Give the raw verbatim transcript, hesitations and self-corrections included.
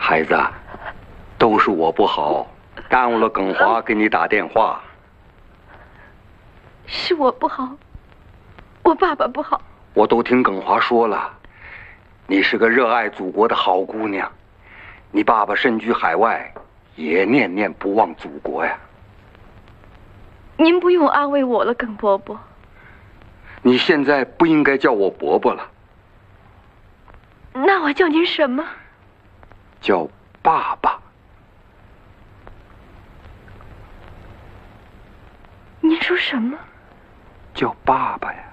孩子，都是我不好，耽误了耿华给你打电话。 是我不好，我爸爸不好。 我都听耿华说了，你是个热爱祖国的好姑娘，你爸爸身居海外，也念念不忘祖国呀。 您不用安慰我了，耿伯伯。 你现在不应该叫我伯伯了。 那我叫您什么？ 叫爸爸。 您说什么？ 叫爸爸呀。